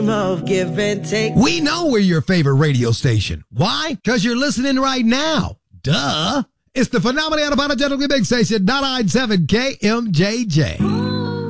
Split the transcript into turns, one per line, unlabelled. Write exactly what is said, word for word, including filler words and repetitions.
Of give and take.
We know we're your favorite radio station. Why? Because you're listening right now. Duh. It's the phenomenal, unapologetically big station, ninety-nine point seven K M J J.